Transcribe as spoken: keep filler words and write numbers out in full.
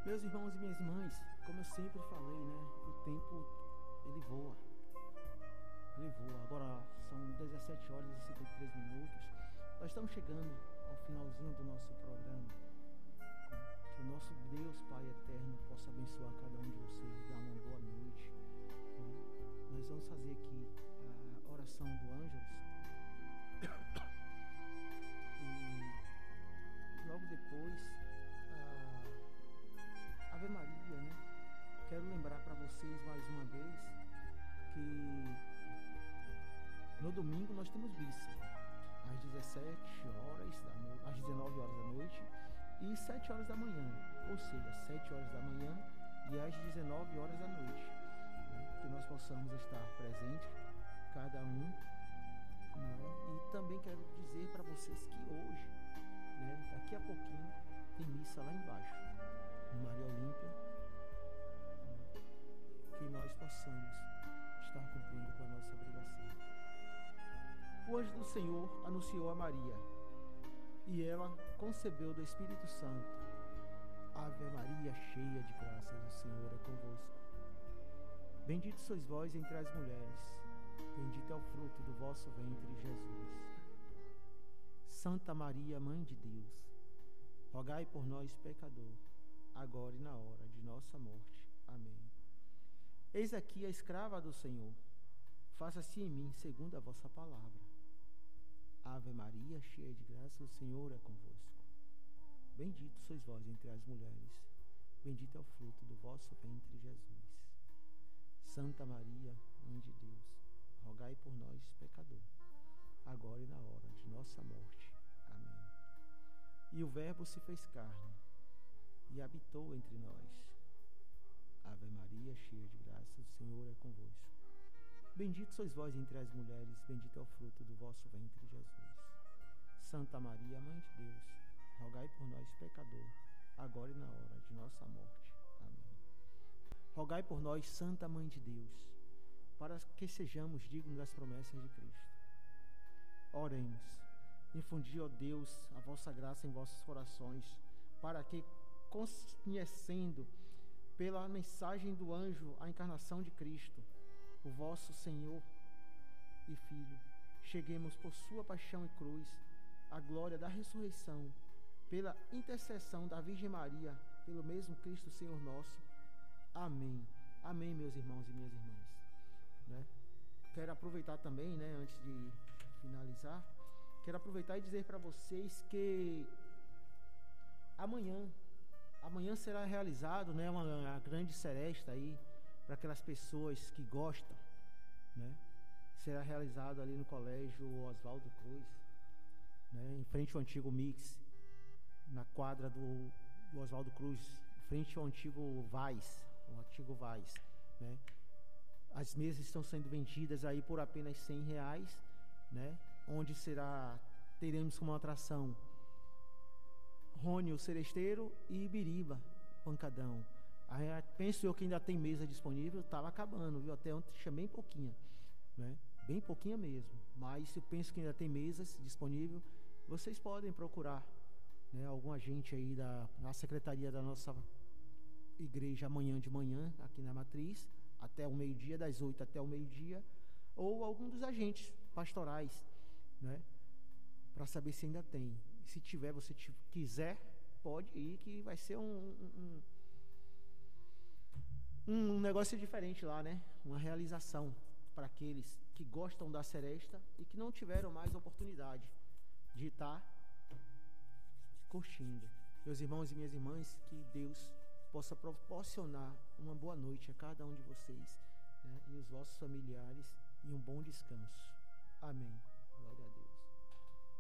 Meus irmãos e minhas irmãs, como eu sempre falei, né? O tempo, ele voa. Ele voa. Agora são dezessete horas e cinquenta e três minutos. Nós estamos chegando ao finalzinho do nosso programa. Que o nosso Deus, Pai Eterno, possa abençoar cada um de vocês, dar uma boa noite. Nós vamos fazer aqui a oração do Ângelus. E logo depois, a Ave Maria, né? Quero lembrar para vocês mais uma vez que no domingo nós temos missa às dezessete horas da noite, às dezenove horas da noite e sete horas da manhã, ou seja, sete horas da manhã e às dezenove horas da noite, né? Que nós possamos estar presentes, cada um, né? E também quero dizer para vocês que hoje, né, daqui a pouquinho, tem missa lá embaixo, no Maria Olímpia, né? Que nós possamos estar cumprindo com a nossa obrigação. O anjo do Senhor anunciou a Maria, e ela concebeu do Espírito Santo. Ave Maria, cheia de graças, o Senhor é convosco. Bendito sois vós entre as mulheres, bendito é o fruto do vosso ventre, Jesus. Santa Maria, Mãe de Deus, rogai por nós, pecador, agora e na hora de nossa morte. Amém. Eis aqui a escrava do Senhor, faça-se em mim segundo a vossa palavra. Ave Maria, cheia de graça, o Senhor é convosco. Bendito sois vós entre as mulheres, bendito é o fruto do vosso ventre, Jesus. Santa Maria, Mãe de Deus, rogai por nós, pecador, agora e na hora de nossa morte. Amém. E o Verbo se fez carne e habitou entre nós. Ave Maria, cheia de graça, o Senhor é convosco. Bendito sois vós entre as mulheres, bendito é o fruto do vosso ventre, Jesus. Santa Maria, Mãe de Deus, rogai por nós, pecador, agora e na hora de nossa morte. Amém. Rogai por nós, Santa Mãe de Deus, para que sejamos dignos das promessas de Cristo. Oremos. Infundi, ó Deus, a vossa graça em vossos corações, para que, conhecendo pela mensagem do anjo a encarnação de Cristo, o vosso Senhor e Filho, cheguemos por sua paixão e cruz à glória da ressurreição, pela intercessão da Virgem Maria, pelo mesmo Cristo Senhor nosso. Amém. Amém, meus irmãos e minhas irmãs. Né? Quero aproveitar também, né, antes de finalizar, quero aproveitar e dizer para vocês que amanhã, amanhã será realizado, né, uma, uma grande seresta aí, para aquelas pessoas que gostam, né? Será realizado ali no colégio Oswaldo Cruz, né? Em frente ao antigo Mix, na quadra do, do Oswaldo Cruz, em frente ao antigo Vaz, o antigo Vaz, né? As mesas estão sendo vendidas aí por apenas cem reais, né? Onde será, teremos como atração Rony, o Seresteiro, e Ibiriba, Pancadão. Aí, penso eu que ainda tem mesa disponível, estava acabando, viu? Até ontem tinha bem pouquinha, né? Bem pouquinha mesmo. Mas eu penso que ainda tem mesas disponível. Vocês podem procurar, né, algum agente aí da na secretaria da nossa igreja amanhã de manhã, aqui na Matriz, até o meio-dia, das oito até o meio-dia, ou algum dos agentes pastorais, né? Para saber se ainda tem. Se tiver, você quiser, pode ir, que vai ser um, um, um, um negócio diferente lá, né? Uma realização para aqueles que gostam da seresta e que não tiveram mais oportunidade de estar curtindo. Meus irmãos e minhas irmãs, que Deus possa proporcionar uma boa noite a cada um de vocês, né? E os vossos familiares, e um bom descanso. Amém.